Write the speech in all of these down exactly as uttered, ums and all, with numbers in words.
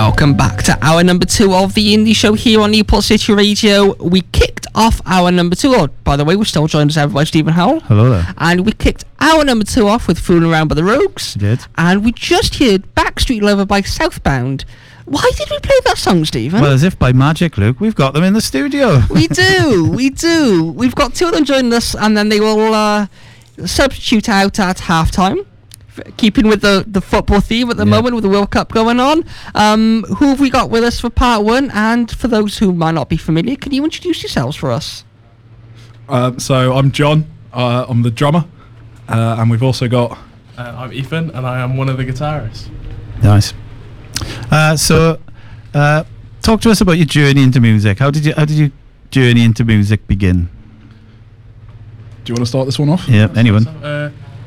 Welcome back to hour number two of the Indie Show here on Newport City Radio. We kicked off hour number two. Oh, by the way, we're still joined as ever by Stephen Howell. Hello there. And we kicked hour number two off with Fooling Around by the Rogues. You did. And we just heard Backstreet Lover by Southbound. Why did we play that song, Stephen? Well, as if by magic, Luke, we've got them in the studio. We do, we do. We've got two of them joining us, and then they will uh, substitute out at halftime. Keeping with the, the football theme at the yeah. moment with the World Cup going on. Um, who have we got with us for part one? And for those who might not be familiar, can you introduce yourselves for us? Uh, so I'm John, uh, I'm the drummer, uh, and we've also got... Uh, I'm Ethan, and I am one of the guitarists. Nice. Uh, so, uh, talk to us about your journey into music. How did you how did your journey into music begin? Do you want to start this one off? Yeah, anyone. Uh,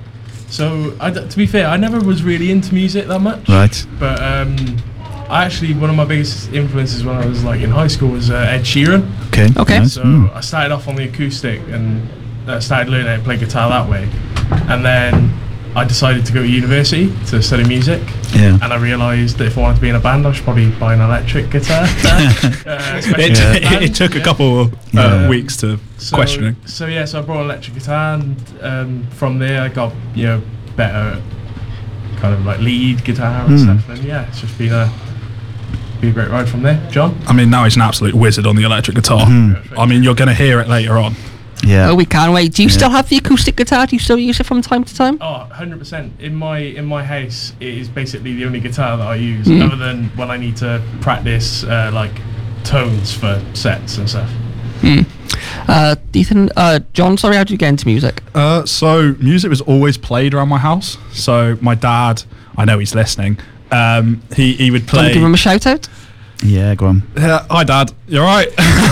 So, I d- to be fair, I never was really into music that much. Right. But um, I actually, one of my biggest influences when I was like in high school was uh, Ed Sheeran. Okay. Okay. Nice. So Mm. I started off on the acoustic and uh, started learning how to play guitar that way. And then I decided to go to university to study music. Yeah. And I realised that if I wanted to be in a band, I should probably buy an electric guitar. uh, It, yeah. it, it took a couple uh, Yeah. weeks to So, questioning. So yeah, so I brought an electric guitar, and um, from there I got you know better kind of like lead guitar and Mm. stuff. And yeah, it's just been a been a great ride from there. John? I mean, now he's an absolute wizard on the electric guitar. Mhm. I mean, you're going to hear it later on. Yeah. Oh, we can't wait. Do you Yeah. still have the acoustic guitar? Do you still use it from time to time? Oh, one hundred percent. In my in my house, it is basically the only guitar that I use, Mm. other than when I need to practice uh, like tones for sets and stuff. Hmm. Uh, Ethan, uh, John, sorry, how did you get into music? Uh, so, music was always played around my house. So, my dad, I know he's listening, um, he, he would Do you want play... to give him a shout out? Yeah, go on. Yeah, hi Dad, you're right.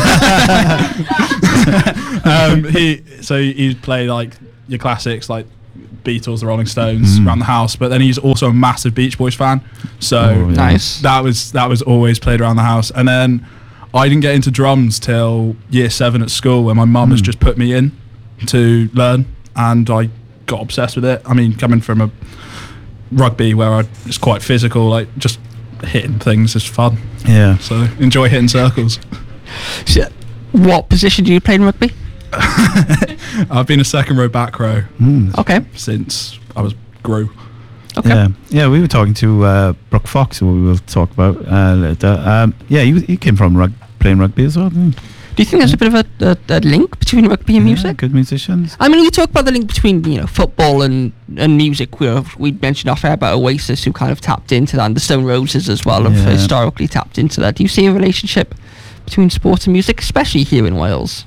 um, he so he'd play like your classics like Beatles, the Rolling Stones Mm. around the house, but then he's also a massive Beach Boys fan. So Oh, yeah. Nice. that was that was always played around the house. And then I didn't get into drums till year seven at school, where my mum has Mm. just put me in to learn, and I got obsessed with it. I mean, coming from a rugby where I it's quite physical, like just hitting things is fun. Yeah. So enjoy hitting circles. So, what position do you play in rugby? I've been a second row back row Mm. Okay. since I was grew. Okay. Yeah, yeah. We were talking to uh, Brooke Fox, who we will talk about uh, later. Um, yeah, he, was- he came from rug- playing rugby as well. Didn't he? Do you think there's a bit of a, a, a link between rugby and Yeah, music? good musicians. I mean, we talk about the link between, you know, football and, and music. We we mentioned off air about Oasis, who kind of tapped into that, and the Stone Roses as well have Yeah. historically tapped into that. Do you see a relationship between sport and music, especially here in Wales?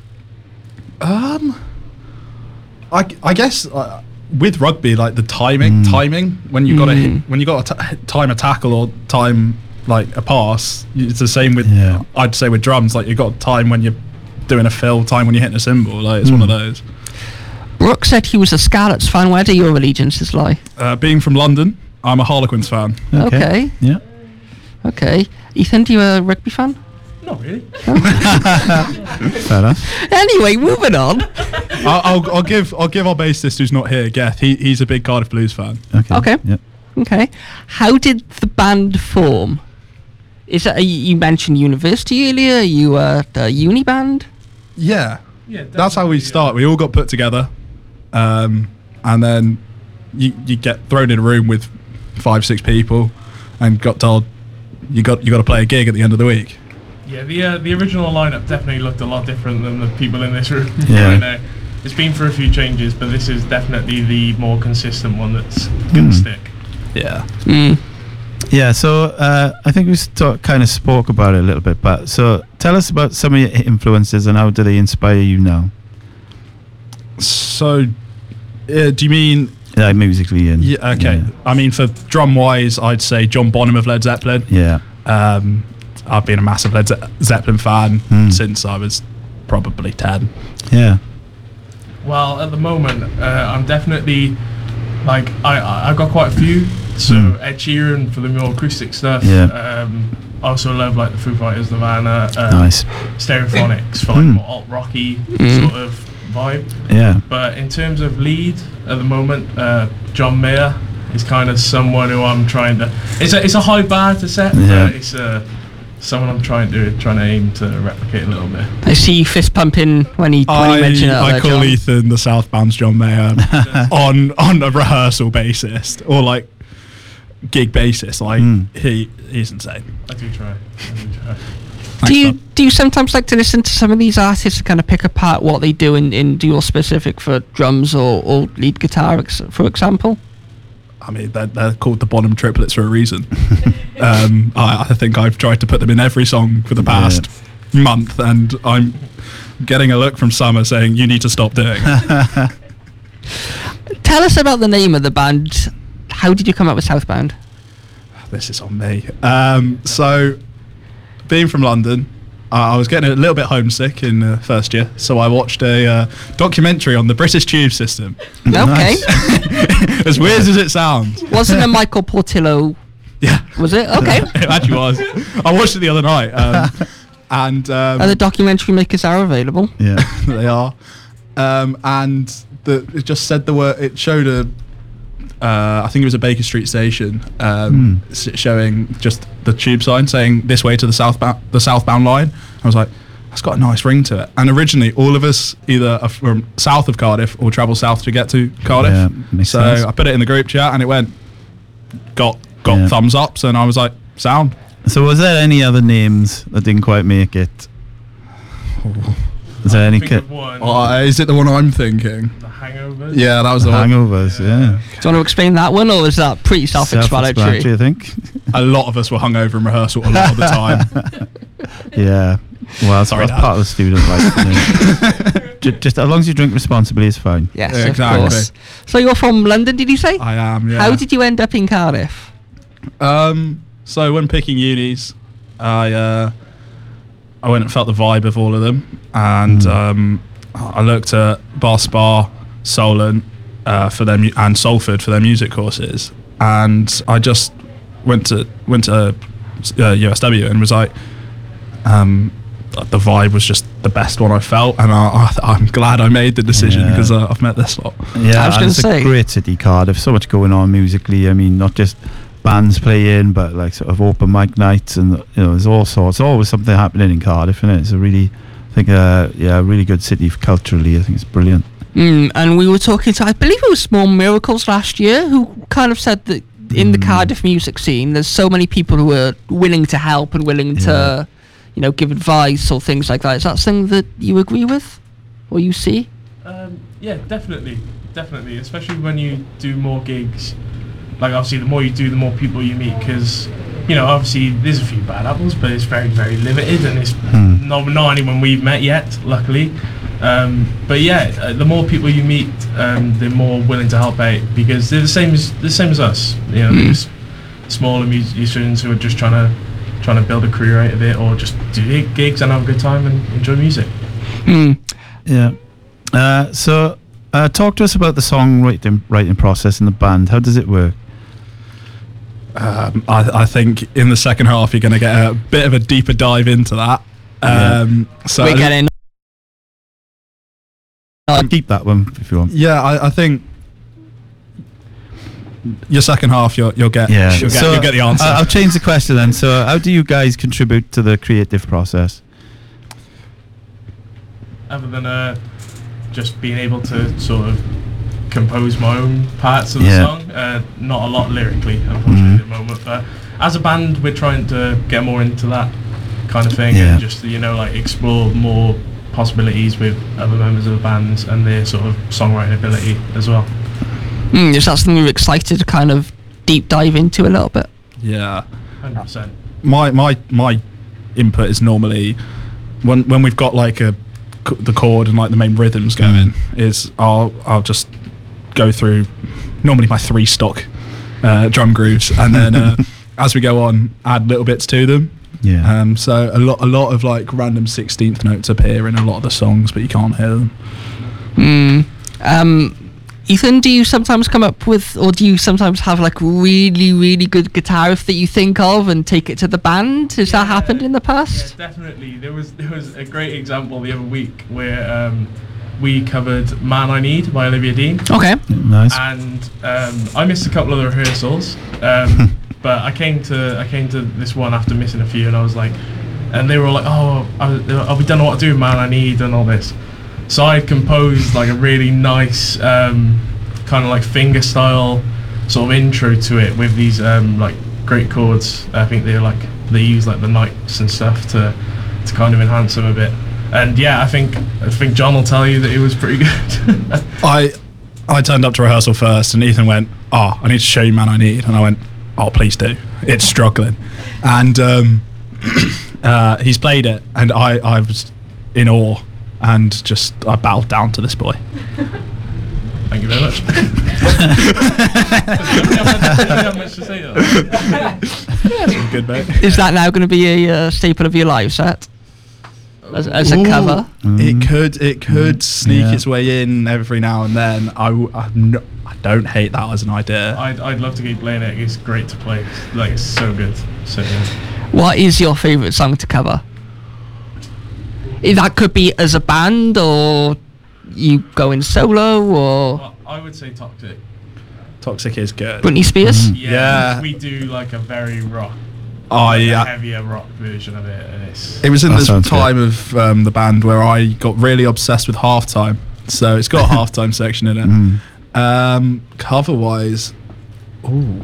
Um, I, I guess uh, with rugby, like the timing, Mm. timing when you got to Mm. hit, when you got to t- time a tackle or time like a pass, it's the same with. Yeah. I'd say with drums, like you got time when you're doing a fill, time when you're hitting a cymbal. Like it's one of Mm. those. Brooke said he was a Scarlets fan. Where do your allegiances lie? Uh, being from London, I'm a Harlequins fan. Okay. Yeah. Okay. Ethan, do you a rugby fan? Not really. Fair enough. Anyway, moving on. I'll, I'll, I'll give I'll give our bassist who's not here, Geth. He he's a big Cardiff Blues fan. Okay. Okay. Yep. Okay. How did the band form? Is that a, you mentioned university earlier? Are you a, a uni band? Yeah. Yeah, That's how we definitely, start. uh, We all got put together, um, and then you you get thrown in a room with five six people, and got told you got you got to play a gig at the end of the week. Yeah, the uh, the original lineup definitely looked a lot different than the people in this room Yeah. right now. It's been for a few changes, but this is definitely the more consistent one that's Mm. gonna stick. Yeah. Mm. Yeah. So uh, I think we st- kind of spoke about it a little bit, but so tell us about some of your influences and how do they inspire you now? So, uh, do you mean? Like musically and Yeah. Okay. Yeah. I mean, for drum wise, I'd say John Bonham of Led Zeppelin. Yeah. Um, I've been a massive Led Ze- Zeppelin fan Mm. since I was probably ten. Yeah. Well, at the moment, uh, I'm definitely like I I I've got quite a few. So Mm. Ed Sheeran for the more acoustic stuff. Yeah. Um, I also love like the Foo Fighters, Nirvana, uh, Nice. Stereophonics for like Mm. more alt rocky Mm. sort of vibe. Yeah. But in terms of lead at the moment, uh, John Mayer is kind of someone who I'm trying to. It's a it's a high bar to set. Yeah. But it's uh, someone I'm trying to trying to aim to replicate a little bit. I see you fist pumping when he, when he I, mentioned it. I there, call John. Ethan the Southbound's John Mayer on on a rehearsal basis or like gig basis. Like Mm. he he's insane. I do try. I do try. Thanks, Do you bud. do you sometimes like to listen to some of these artists and kind of pick apart what they do in, in dual specific for drums or, or lead guitar, ex- for example? I mean, they're, they're called the Bonham Triplets for a reason. um, I, I think I've tried to put them in every song for the past month, and I'm getting a look from Summer saying, you need to stop doing it. Tell us about the name of the band. How did you come up with Southbound? This is on me. Um, so, being from London, uh, I was getting a little bit homesick in uh, first year, so I watched a uh, documentary on the British tube system. Okay. Nice. As weird as it sounds. Wasn't a Michael Portillo, Yeah. was it? Okay. It actually was. I watched it the other night. Um, and um, Other documentary makers are available. Yeah. they are. Um, and the, it just said the word, it showed a, uh, I think it was a Baker Street station, um, Hmm. s- showing just the tube sign saying this way to the southbound, the southbound line. I was like, that's got a nice ring to it. And originally, all of us either are from south of Cardiff or travel south to get to Cardiff. Yeah, makes so sense. I put it in the group chat and it went, got got Yeah. thumbs ups, and I was like, sound. So was there any other names that didn't quite make it? Is there any Think ca- of one. Oh, is it the one I'm thinking? The Hangover. Yeah, that was the one. hangovers? Yeah. Do you want to explain that one, or is that pretty self-explanatory? Self-explanatory, I think. A lot of us were hungover in rehearsal a lot of the time. Yeah. Well, that's, Sorry, that's Dad. part of the student life. Isn't it? Ju- Just as long as you drink responsibly, it's fine. Yes, Yeah, of exactly. course. So you're from London, did you say? I am, yeah. How did you end up in Cardiff? Um, so when picking unis, I uh, I went and felt the vibe of all of them, and Mm. um, I looked at Bar Spa, Solent, uh, for their mu- and Salford for their music courses, and I just went to went to uh, U S W and was like, um, the vibe was just the best one I felt, and I, I, I'm glad I made the decision Yeah. because uh, I've met this lot. Yeah, I was and gonna it's say- a great city, Cardiff. So much going on musically. I mean, not just bands playing, but like sort of open mic nights, and you know, there's all sorts. Always something happening in Cardiff, isn't it? It's a really, I think, uh, yeah, a really good city f- culturally. I think it's brilliant. Mm, and we were talking to, I believe it was Small Miracles last year, who kind of said that in the Mm. Cardiff music scene, there's so many people who are willing to help and willing Yeah. to, you know, give advice or things like that. Is that something that you agree with, or you see? Um, yeah, definitely, definitely. Especially when you do more gigs. Like obviously, the more you do, the more people you meet. Because you know, obviously, there's a few bad apples, but it's very, very limited, and it's Hmm. not not anyone we've met yet, luckily. Um, but yeah, uh, the more people you meet, um, the more willing to help out because they're the same as the same as us. You know, Mm. there's smaller musicians who are just trying to trying to build a career out of it, or just do gigs and have a good time and enjoy music. Mm. Yeah. Uh, so, uh, talk to us about the songwriting writing process in the band. How does it work? Um, I, I think in the second half you're going to get a bit of a deeper dive into that. Yeah. Um, so We're getting. Keep that one if you want. yeah, I, I think your second half you'll you'll get Yeah. you'll, get, So, you'll get the answer. I- I'll change the question then. So, how do you guys contribute to the creative process? Other than uh, just being able to sort of compose my own parts of the Yeah. song. Uh, not a lot lyrically, unfortunately, Mhm. at the moment. But as a band, we're trying to get more into that kind of thing Yeah. and just you know like explore more possibilities with other members of the bands and their sort of songwriting ability as well. Mm, is that something you're excited to kind of deep dive into a little bit? yeah. one hundred percent. My my my input is normally when when we've got like a c- the chord and like the main rhythms going is I'll I'll just go through normally my three stock uh, drum grooves and then uh, as we go on add little bits to them. Yeah. Um, so a lot, a lot of like random sixteenth notes appear in a lot of the songs, but you can't hear them. Mm. Um, Ethan, do you sometimes come up with, or do you sometimes have like really, really good guitar riff that you think of and take it to the band? Has that happened in the past? Yeah, definitely. There was there was a great example the other week where um, we covered Man I Need by Olivia Dean. Okay. Nice. And um, I missed a couple of the rehearsals, um, but I came to I came to this one after missing a few, and I was like, and they were all like, oh, I'll be done what to do, Man I Need, and all this. So I composed like a really nice um, kind of like finger style sort of intro to it with these um, like great chords. I think they're like they use like the nights and stuff to to kind of enhance them a bit. And yeah, I think I think John will tell you that it was pretty good. I I turned up to rehearsal first, and Ethan went, "Oh, I need to show you Man I Need," and I went, "Oh, please do. It's struggling." And um, uh, he's played it, and I I was in awe, and just I bowed down to this boy. Thank you very much. I don't have much to say though. Yeah, good, mate. Is that now going to be a uh, staple of your live set? As, as a Ooh, cover? Mm. It could it could sneak Yeah. its way in every now and then. I, w- I'm no, I don't hate that as an idea. I'd, I'd love to keep playing it. It's great to play. Like it's so good. So yeah. What is your favourite song to cover? Eh, That could be as a band, or you going solo, or Well, I would say Toxic. Toxic is good. Britney Spears. Mm. Yeah, Yeah. we do like a very rock, Oh like a yeah. heavier rock version of it, and it's It was in That this sounds good. time of um, the band where I got really obsessed with halftime. So it's got a halftime section in it. Mm. Um, cover wise, ooh,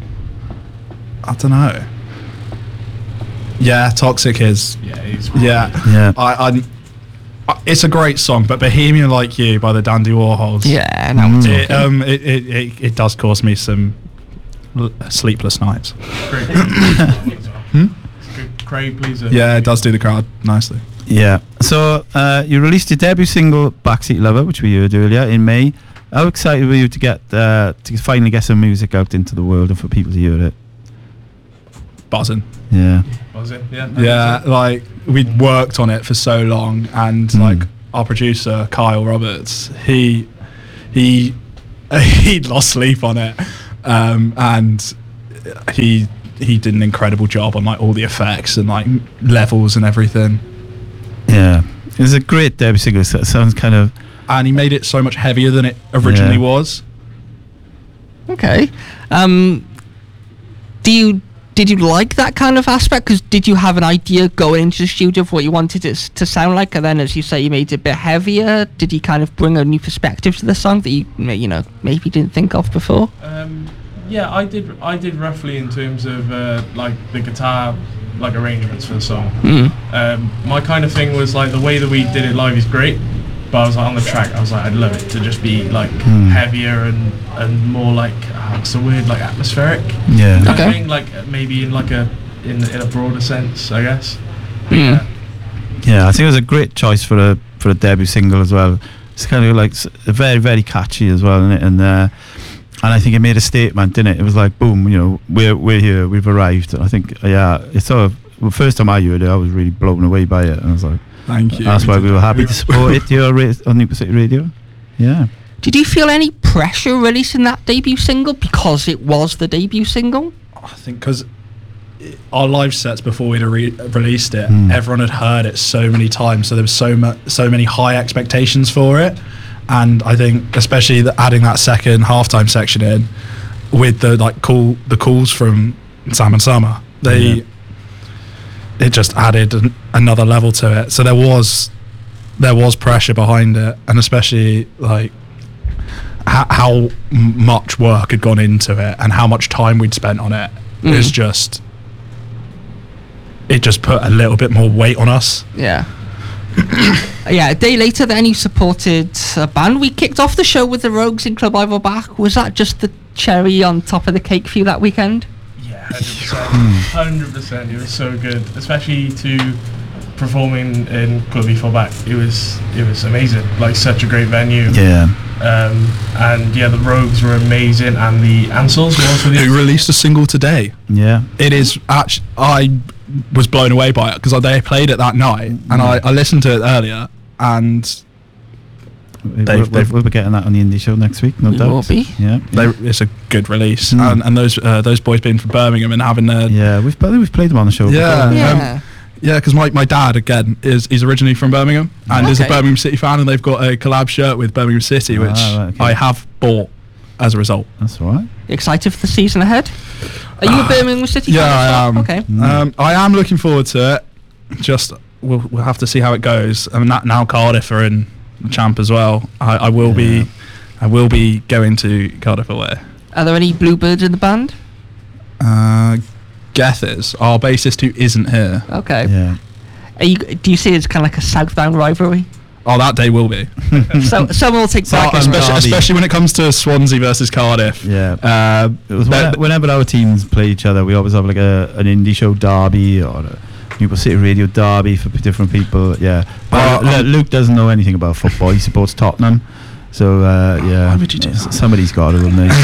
I don't know. Yeah, Toxic is. yeah, it's Yeah, Yeah. I, I. It's a great song, but Bohemian Like You by the Dandy Warhols. Yeah, no. Mm. It, um, it, it, it, it does cause me some l- sleepless nights. great. Hmm? It's good. Craig, please. uh, Yeah, it does do the crowd nicely. Yeah. So uh, you released your debut single, "Backseat Lover," which we heard earlier in May. How excited were you to get uh, to finally get some music out into the world and for people to hear it? Buzzing. Yeah. Was it? Yeah. Yeah, like we'd worked on it for so long, and Mm. like our producer Kyle Roberts, he he he'd lost sleep on it, um, and he he did an incredible job on like all the effects and like levels and everything, Yeah. It was a great debut single. So it sounds kind of. and he made it so much heavier than it originally Yeah. was. Okay. Um, do you did you like that kind of aspect? Because did you have an idea going into the studio of what you wanted it s- to sound like, and then, as you say, you made it a bit heavier? Did you kind of bring a new perspective to the song that you ma- you know maybe didn't think of before? Um, yeah, I did. I did roughly in terms of uh, like the guitar, like arrangements for the song. Mm. Um, my kind of thing was like the way that we did it live is great, but I was like on the track. I was like, I'd love it to just be like Hmm. heavier and and more like uh, what's the word, like atmospheric. Yeah. kind of Okay. thing, like uh, maybe in like a in in a broader sense, I guess. But Mm. yeah. Yeah, I think it was a great choice for a for a debut single as well. It's kind of like s- very very catchy as well, isn't it? And uh, and I think it made a statement, didn't it? It was like boom, you know, we're we're here, we've arrived. I think yeah, it's sort of well, first time I heard it, I was really blown away by it, and I was like, Thank you. that's why we were happy to support it here ra- on Newport City Radio. Yeah. Did you feel any pressure releasing that debut single because it was the debut single? I think because our live sets before we'd re- released it, Mm. everyone had heard it so many times, so there was so much, so many high expectations for it, and I think especially the, adding that second halftime section in with the like call the calls from Sam and Summer, they Yeah. it just added an, another level to it. So there was there was pressure behind it, and especially like how, how m- much work had gone into it and how much time we'd spent on it. Mm. It was just it just put a little bit more weight on us. Yeah. Yeah, a day later then you supported a band. We kicked off the show with the Rogues in Club Ivor Back. Was that just the cherry on top of the cake for you that weekend? Yeah, hundred percent, hundred percent. It was so good, especially to performing in Club E four Back. It was it was amazing. Like such a great venue. Yeah. Um, and yeah, the Rogues were amazing, and the Ansels were also Who the. released a single today. Yeah. It is actually I was blown away by it because they played it that night and I, I listened to it earlier and We'll, They've- we'll, they've- we'll be getting that on the indie show next week, no We doubt. will be. Yeah. they, it's a good release. Mm. And, and those uh, those boys being from Birmingham and having their Yeah, we've I think we've played them on the show. Yeah. before. Yeah. Yeah, because my, my dad, again, is he's originally from Birmingham and is a Okay. Birmingham City fan, and they've got a collab shirt with Birmingham City, which Ah, right, okay. I have bought as a result. That's all right. Excited for the season ahead? Are you a Birmingham City Yeah, fan as I well? am. Okay. Mm. Um, I am looking forward to it. Just we'll, we'll have to see how it goes. I mean, that, now Cardiff are in the champ as well. I, I will Yeah. be, I will be going to Cardiff away. Are there any Bluebirds in the band? Uh, Gethers, our bassist who isn't here. Okay. Yeah. Are you, do you see it's kind of like a southbound rivalry? Oh, that day will be. so someone will take So, back. um, especially, Derby. especially when it comes to Swansea versus Cardiff. Yeah. Uh, It was But- when, whenever our teams play each other, we always have like a an indie show derby or a Newport City Radio derby for p- different people. Yeah, but Uh, Lu- um, Luke doesn't know anything about football. He supports Tottenham, so uh, yeah. Why would you do s- that? Somebody's got to, wouldn't they?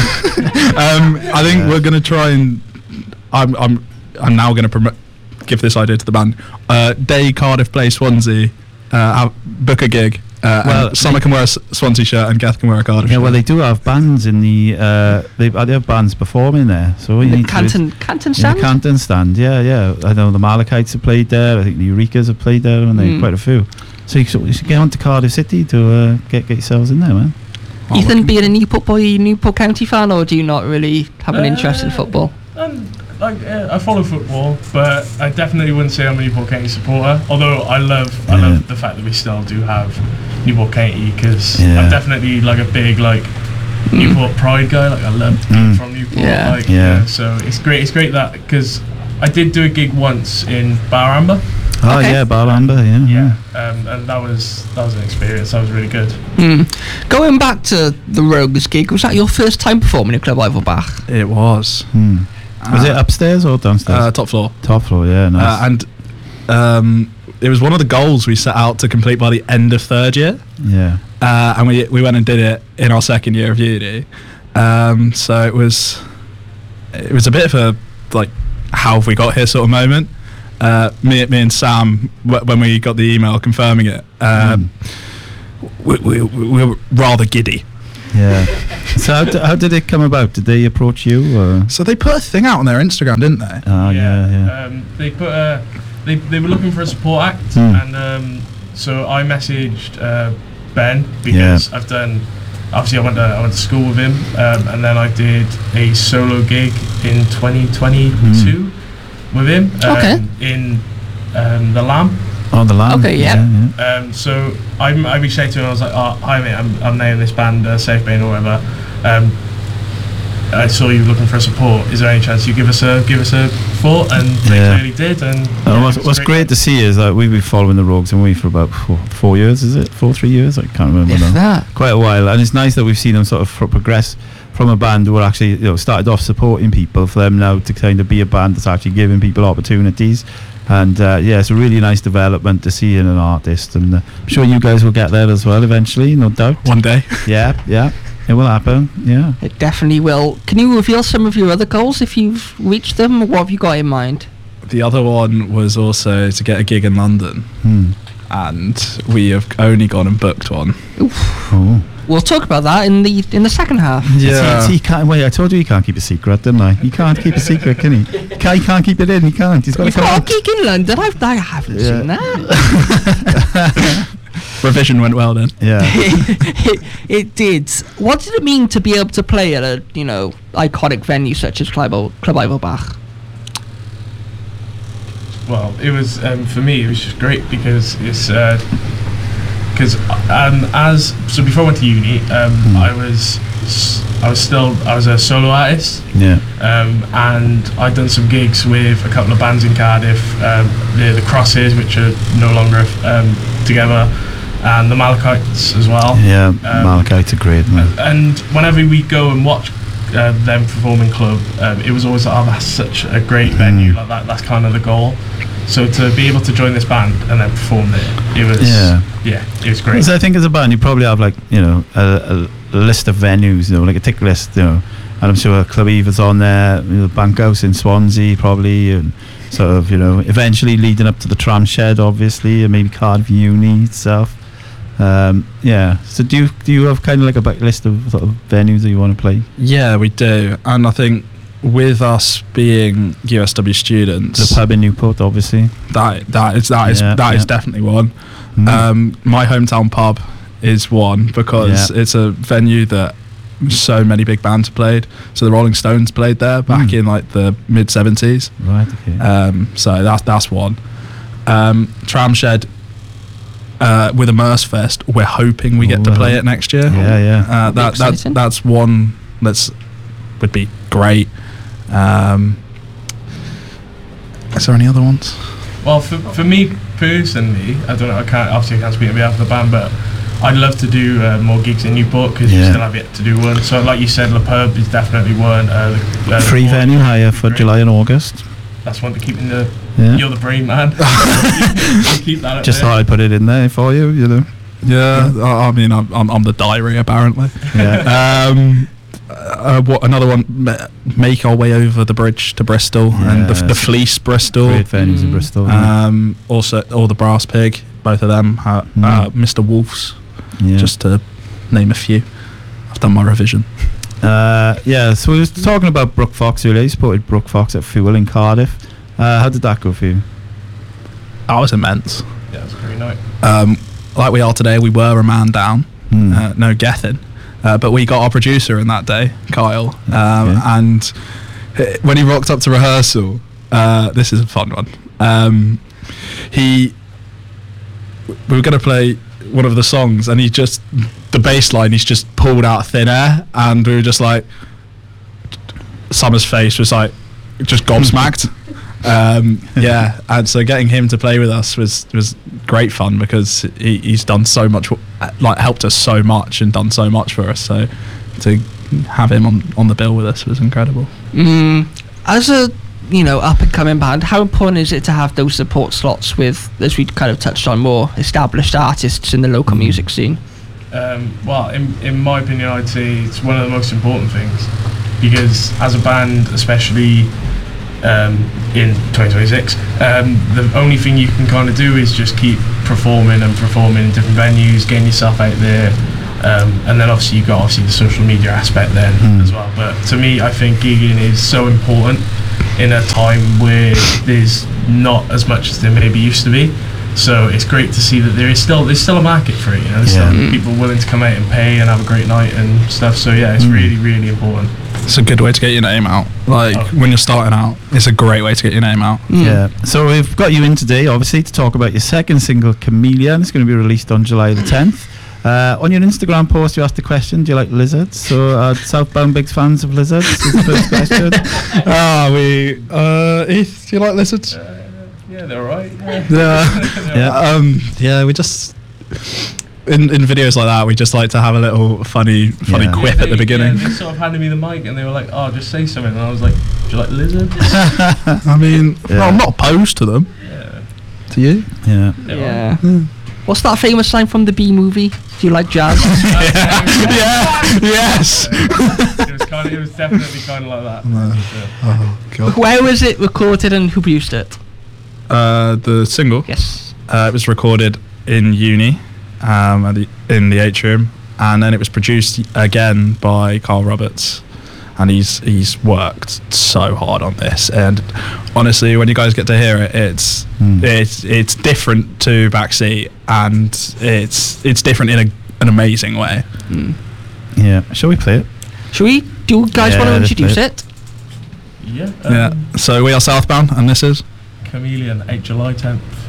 um, I think Yeah. we're going to try and I'm I'm I'm now going to promote give this idea to the band. Uh, day Cardiff play Swansea, uh, have- book a gig. Uh, Well, and Summer can wear a S- Swansea shirt and Geth can wear a Cardiff Yeah, shirt. well, they do have bands in the. Uh, they, they have bands performing there, so all you The need to do is- Canton, Canton in the Stand? Canton stand. Yeah, yeah. I know the Malachites have played there. I think the Eurekas have played there, and they Mm. quite a few. So you should, you should get on to Cardiff City to uh, get get yourselves in there, man. Ethan, being a Newport boy, are you a Newport County fan, or do you not really have an interest in Uh, football? Um, like uh, I follow football, but I definitely wouldn't say I'm a Newport County supporter. Although I love, I Yeah. love the fact that we still do have Newport County, because Yeah. I'm definitely like a big like Newport pride guy. Like I love being Mm. from Newport. Yeah. Like, Yeah. So it's great. It's great that because I did do a gig once in Baramba. Oh Okay. yeah, Barlander, yeah. Yeah. Um, and that was that was an experience. That was really good. Hmm. Going back to the Rogues gig, was that your first time performing at Club Ivelbach? It was Hmm. Was Uh, it upstairs or downstairs? uh, top floor, Top floor, yeah, nice. uh, and um, it was one of the goals we set out to complete by the end of third year. yeah. Uh, and we we went and did it in our second year of uni. Um, so it was it was a bit of a like how have we got here sort of moment. Uh, me, me and Sam, w- when we got the email confirming it, uh, Mm. we, we, we were rather giddy. Yeah. So how, d- how did it come about? Did they approach you? Or? So they put a thing out on their Instagram, didn't they? Oh yeah, yeah. Um, they put a, they they were looking for a support act, Hmm. and um, so I messaged uh, Ben because I've done. Obviously, I went to I went to school with him, um, and then I did a solo gig in twenty twenty-two with him. Um, Okay. In um, the Lamb. On the land. Okay, yeah. yeah. Um, so I, I reached out to him. I was like, "Oh, hi mate, I'm I'm now in this band, uh, Safe Bane or whatever. Um, I saw you looking for support. Is there any chance you give us a give us a thought?" And they Yeah. clearly did. And And yeah, what's, it was what's great to see is that we've been following the Rogues, and we for about four, four years, is it? Four, three years? I can't remember If now. that. Quite a while, and it's nice that we've seen them sort of pro- progress from a band who were actually, you know, started off supporting people, for them now to kind of be a band that's actually giving people opportunities. And uh, yeah, it's a really nice development to see in an artist, and uh, I'm sure you guys will get there as well eventually, no doubt. One day. Yeah, yeah, it will happen. Yeah. It definitely will. Can you reveal some of your other goals if you've reached them? What have you got in mind? The other one was also to get a gig in London, Hmm. and we have only gone and booked one. Oh. We'll talk about that in the in the second half. Yeah. See, he can't. Wait, I told you he can't keep a secret, didn't I? He can't keep a secret, can he? He can't, he can't keep it in. He can't. He's got to You've come got a out. gig in London. I've, I haven't Yeah. seen that. Revision went well then. Yeah. it, it did. What did it mean to be able to play at a you know iconic venue such as Club O- Club Ivelbach? Well, it was um, for me. It was just great because it's because um, as so before I went to uni, um, Hmm. I was s- I was still I was a solo artist, Yeah. um, and I'd done some gigs with a couple of bands in Cardiff, um, the the Crosses, which are no longer um, together, and the Malachites as well. Yeah. Um, Malachite's a great man. And whenever we go and watch uh, them perform in club, um, it was always like, oh, that's such a great venue. Mm. Like that, that's kind of the goal. So to be able to join this band and then perform there, it was Yeah. yeah, it was great. So I think as a band, you probably have like, you know, a, a list of venues, you know, like a tick list, you know, and I'm sure Club Eva's on there, you know, Bankhouse in Swansea probably, and sort of, you know, eventually leading up to the Tram Shed, obviously, and maybe Cardiff Uni itself. Um, yeah. So do you do you have kind of like a back list of sort of venues that you want to play? Yeah, we do, and I think with us being U S W students, The pub in Newport, obviously. that that is that is Yeah, that is yeah. definitely one. Mm. Um, my hometown pub is one because Yeah. it's a venue that so many big bands have played. So the Rolling Stones played there back Mm. in like the mid seventies. Right, okay. Um, so that's that's one. Um, Tramshed uh, with Immerse Fest, we're hoping we get to Oh, play uh, it next year. yeah, yeah. Uh, that that's Exciting. that's one that's would be great. Um, is there any other ones? Well, for, for me personally, I don't know. I can't obviously I can't speak on behalf of the band, but I'd love to do uh, more gigs in Newport because we Yeah. still have yet to do one. So, like you said, Le Pub is definitely one. Uh, the, uh, the Free Port- venue hire for Great. July and August. That's one to keep in the. Yeah. You're the brain man. keep that up Just there. thought I'd put it in there for you, you know. Yeah, I I mean, I'm, I'm, I'm the diary apparently. Yeah. um, uh, what another one? Ma- Make our way over the bridge to Bristol and the, the Yes. Fleece Bristol. Great venues in Mm. Bristol. yeah. Um, also, or the Brass Pig, both of them. Uh, Mm. uh, Mister Wolf's, yeah. just to name a few. I've done my revision. Uh, yeah, so we were talking about Brook Fox earlier. You supported Brook Fox at Fuel in Cardiff. Uh, how did that go for you? That was immense. Yeah, it's a great night. Um, like we are today, we were a man down. Hmm. Uh, no Gethin. Uh, but we got our producer in that day, Kyle. Um, Okay. And h- when he rocked up to rehearsal, uh, this is a fun one. Um, he, we were going to play one of the songs, and he just, the bass line, he's just pulled out of thin air, and we were just like, Summer's face was like, just gobsmacked. um, yeah, and so getting him to play with us was was great fun because he, he's done so much, like helped us so much and done so much for us. So to have him on, on the bill with us was incredible. Mm, as a you know up and coming band, how important is it to have those support slots with, as we kind of touched on, more established artists in the local Mm. music scene? Um, well, in, in my opinion, I'd say it's one of the most important things because as a band, especially um, in twenty twenty-six, um, the only thing you can kind of do is just keep performing and performing in different venues, getting yourself out there, um, and then obviously you've got obviously the social media aspect then Mm. as well. But to me, I think gigging is so important in a time where there's not as much as there maybe used to be. So it's great to see that there is still there's still a market for it. You know, there's Yeah. still people willing to come out and pay and have a great night and stuff. So yeah, it's Mm. really really important. It's a good way to get your name out. Like Oh. when you're starting out, it's a great way to get your name out. Mm. Yeah. So we've got you in today, obviously, to talk about your second single, Chameleon. It's going to be released on July the tenth. Uh, on your Instagram post, you asked the question, do you like lizards? So uh, Southbound Bigs fans of lizards is the first question. Ah, we. Uh, Heath, do you like lizards? Uh, yeah, they're alright. Yeah. They're Yeah. alright. Um, yeah, we just in in videos like that, we just like to have a little funny funny Yeah. quip Yeah, at the they- beginning. Yeah, they sort of handed me the mic and they were like, "Oh, just say something." And I was like, "Do you like lizards?" I mean, Yeah. well, I'm not opposed to them. yeah. To you? Yeah. They're Yeah. Hmm. What's that famous line from the B movie? Do you like jazz? Yeah. Yes. It was kind of, it was definitely kind of like that. No. Yeah. Oh god. Where was it recorded and who produced it? Uh, the single. Yes. Uh, it was recorded in uni, um, at the, in the atrium, and then it was produced again by Carl Roberts, and he's he's worked so hard on this. And honestly, when you guys get to hear it, it's Mm. it's it's different to Backseat, and it's it's different in a, an amazing way. Mm. Yeah. Shall we play it? Should we? Do you guys Yeah, want to let's introduce play it? Yeah. Um, Yeah. So we are Southbound, and this is. Chameleon, eighth July tenth.